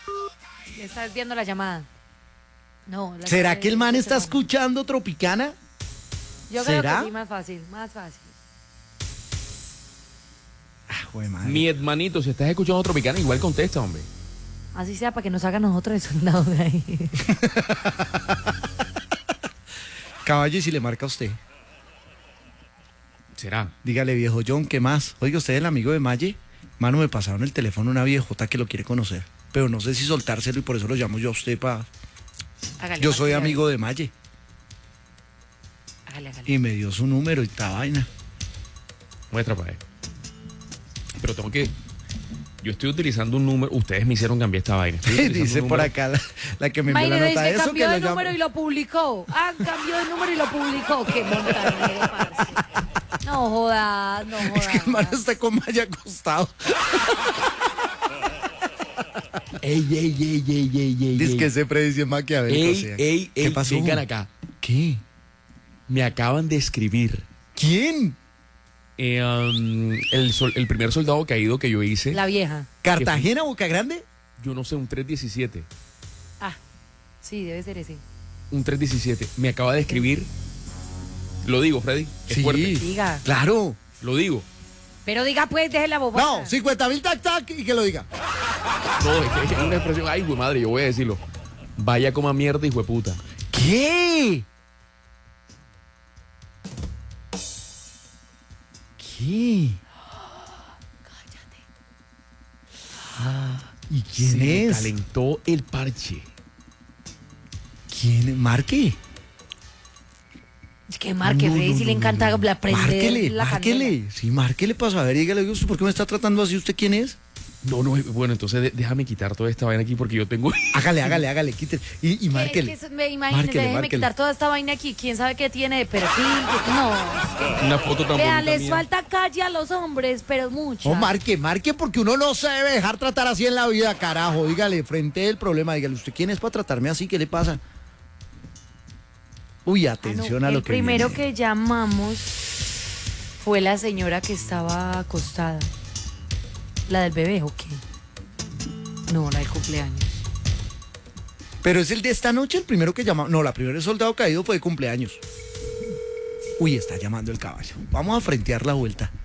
Estás viendo la llamada. No. ¿Será que el man está escuchando Tropicana? Yo creo ¿Será? que sí, más fácil, más fácil. Ah, jue madre. Mi hermanito, si estás escuchando Tropicana, igual contesta, hombre. Así sea, para que nos hagan nosotros el soldado de ahí. Caballo, y si le marca a usted. ¿Será? Dígale, viejo John, ¿qué más? Oiga, ¿usted es el amigo de Maye? Mano, me pasaron el teléfono una viejota que lo quiere conocer. Pero no sé si soltárselo y por eso lo llamo yo a usted para... Hágale, Yo soy hágale, amigo de Maye. Hágale. Y me dio su número y esta vaina. Muestra para él. Pero tengo que... Yo estoy utilizando un número... Ustedes me hicieron cambiar esta vaina. Estoy utilizando Dice un por número. acá la que me envió la Imagínate, nota. dice, Eso cambió que de lo número llamo. y lo publicó. Cambió de número y lo publicó. Qué montañero, parce. No jodas, no jodas. Es que el man está con Maya acostado. Ey. Dice que ese predice maquiavélico. Ey, ¿Qué pasó? vengan acá. ¿Qué? Me acaban de escribir. ¿Quién? El primer soldado caído que yo hice, La vieja. ¿Cartagena, Boca Grande? yo no sé, un 317. Sí, debe ser ese. Un 317. Me acaba de escribir. Lo digo, Freddy. Es Sí. fuerte. Diga. Claro. Lo digo. Pero diga pues, deje la bobada. No, 50.000 tac y que lo diga. No, es que es una expresión. Ay, güey, madre, yo voy a decirlo. Vaya coma mierda, hijo de puta. ¿Qué? ¿Qué? Cállate. ¿Y quién Se me es? calentó el parche. ¿Quién? ¿Marque? Es que marque, No, Freddy, no, si le no, encanta no. prender Márquele, la márquele. Sí, márquele para saber. Dígale, ¿usted por qué me está tratando así? ¿Usted quién es? No, bueno, entonces déjame quitar toda esta vaina aquí porque yo tengo... Hágale, quítele. Y candela. márquele. Imagínese, Márquele, déjeme márquele. quitar toda esta vaina aquí. ¿Quién sabe qué tiene de perfil? No. Una foto tan Vea, bonita les mía. falta calle a los hombres, pero mucha. No, marque, porque uno no se debe dejar tratar así en la vida, carajo. Dígale, frente al problema, dígale, ¿usted quién es para tratarme así? ¿Qué le pasa? Uy, atención no, a lo el que primero viene. que llamamos fue la señora que estaba acostada. ¿La del bebé o qué? No, la del cumpleaños. Pero es el de esta noche, el primero que llamamos. No, la primera soldado caído fue de cumpleaños. Uy, está llamando el caballo. Vamos a frentear la vuelta.